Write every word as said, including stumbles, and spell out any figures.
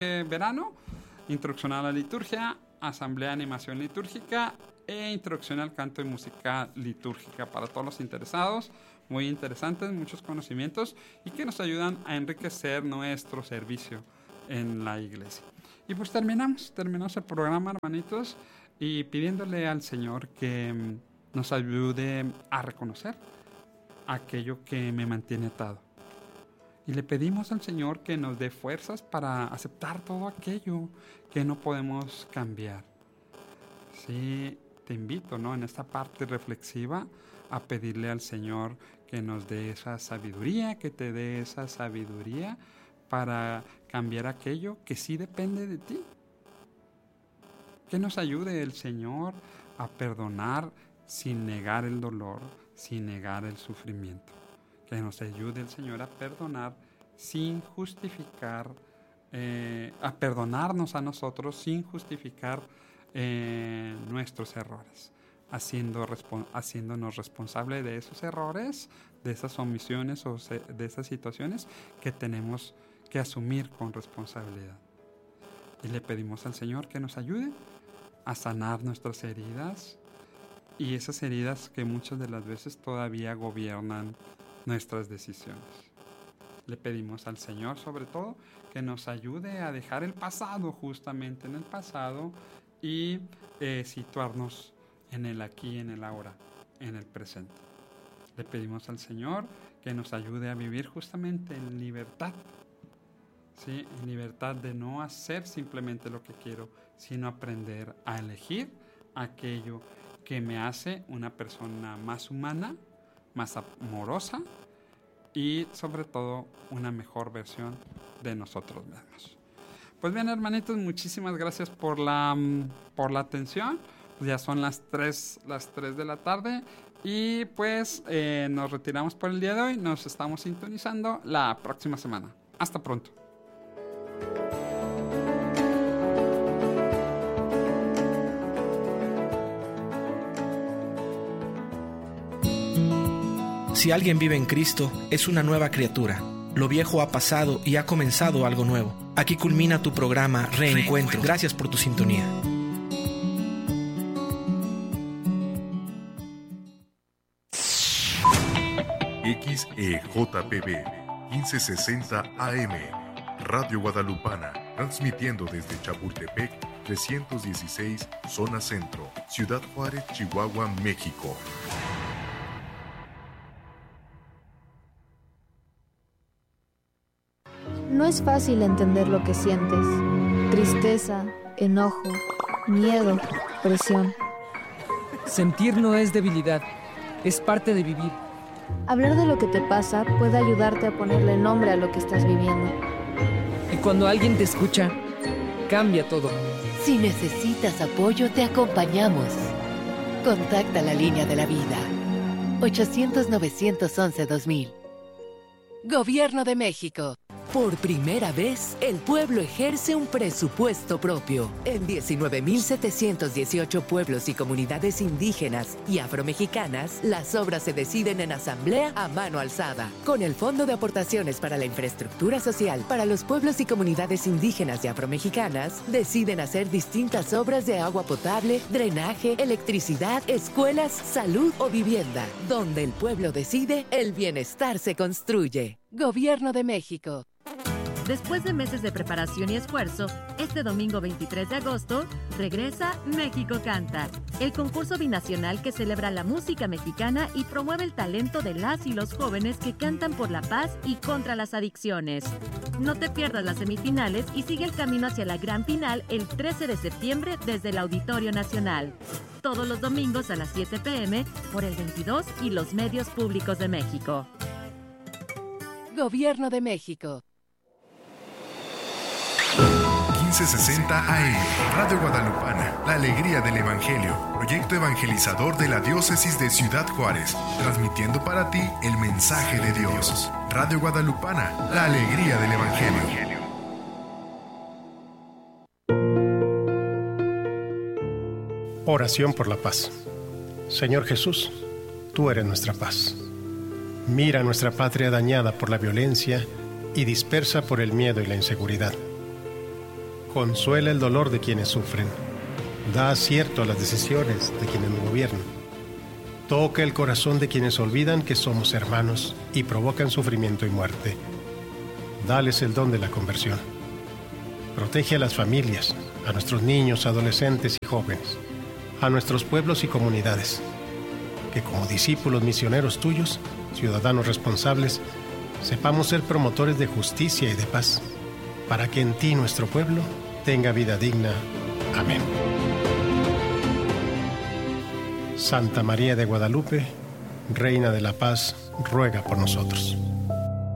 de verano, Introducción a la Liturgia, Asamblea de Animación Litúrgica e Introducción al Canto y Música Litúrgica para todos los interesados. Muy interesantes, muchos conocimientos y que nos ayudan a enriquecer nuestro servicio en la iglesia. Y pues terminamos, terminamos el programa, hermanitos, y pidiéndole al Señor que nos ayude a reconocer aquello que me mantiene atado. Y le pedimos al Señor que nos dé fuerzas para aceptar todo aquello que no podemos cambiar. Sí, te invito, ¿no?, en esta parte reflexiva a pedirle al Señor que nos dé esa sabiduría, que te dé esa sabiduría para cambiar aquello que sí depende de ti. Que nos ayude el Señor a perdonar sin negar el dolor, sin negar el sufrimiento. Que nos ayude el Señor a perdonar sin justificar, eh, a perdonarnos a nosotros sin justificar eh, nuestros errores, haciendo, respo- haciéndonos responsables de esos errores, de esas omisiones o se- de esas situaciones que tenemos que asumir con responsabilidad. Y le pedimos al Señor que nos ayude a sanar nuestras heridas y esas heridas que muchas de las veces todavía gobiernan nuestras decisiones. Le pedimos al Señor, sobre todo, que nos ayude a dejar el pasado justamente en el pasado y eh, situarnos en el aquí, en el ahora, en el presente. Le pedimos al Señor que nos ayude a vivir justamente en libertad, ¿sí? En libertad de no hacer simplemente lo que quiero, sino aprender a elegir aquello que me hace una persona más humana, más amorosa y sobre todo una mejor versión de nosotros mismos. Pues bien, hermanitos, muchísimas gracias por la, por la atención. Pues ya son las tres, las tres de la tarde y pues eh, nos retiramos por el día de hoy. Nos estamos sintonizando la próxima semana. Hasta pronto. Si alguien vive en Cristo, es una nueva criatura. Lo viejo ha pasado y ha comenzado algo nuevo. Aquí culmina tu programa Reencuentro. Gracias por tu sintonía. X E J P B quince sesenta A M Radio Guadalupana, transmitiendo desde Chapultepec trescientos dieciséis, zona centro, Ciudad Juárez, Chihuahua, México. No es fácil entender lo que sientes. Tristeza, enojo, miedo, presión. Sentir no es debilidad, es parte de vivir. Hablar de lo que te pasa puede ayudarte a ponerle nombre a lo que estás viviendo. Y cuando alguien te escucha, cambia todo. Si necesitas apoyo, te acompañamos. Contacta la línea de la vida. ochocientos, novecientos once, dos mil. Gobierno de México. Por primera vez, el pueblo ejerce un presupuesto propio. En diecinueve mil setecientos dieciocho pueblos y comunidades indígenas y afromexicanas, las obras se deciden en asamblea a mano alzada. Con el Fondo de Aportaciones para la Infraestructura Social para los pueblos y comunidades indígenas y afromexicanas, deciden hacer distintas obras de agua potable, drenaje, electricidad, escuelas, salud o vivienda. Donde el pueblo decide, el bienestar se construye. Gobierno de México. Después de meses de preparación y esfuerzo, este domingo veintitrés de agosto regresa México Canta, el concurso binacional que celebra la música mexicana y promueve el talento de las y los jóvenes que cantan por la paz y contra las adicciones. No te pierdas las semifinales y sigue el camino hacia la gran final el trece de septiembre desde el Auditorio Nacional. Todos los domingos a las siete pe eme por el veintidós y los medios públicos de México. Gobierno de México. quince sesenta A M Radio Guadalupana, la alegría del Evangelio, proyecto evangelizador de la diócesis de Ciudad Juárez, transmitiendo para ti el mensaje de Dios. Radio Guadalupana, la alegría del Evangelio. Oración por la paz. Señor Jesús, tú eres nuestra paz. Mira nuestra patria dañada por la violencia y dispersa por el miedo y la inseguridad. Consuela el dolor de quienes sufren. Da acierto a las decisiones de quienes nos gobiernan. Toca el corazón de quienes olvidan que somos hermanos y provocan sufrimiento y muerte. Dales el don de la conversión. Protege a las familias, a nuestros niños, adolescentes y jóvenes, a nuestros pueblos y comunidades. Que como discípulos misioneros tuyos, ciudadanos responsables, sepamos ser promotores de justicia y de paz, para que en ti nuestro pueblo tenga vida digna. Amén. Santa María de Guadalupe, Reina de la Paz, ruega por nosotros.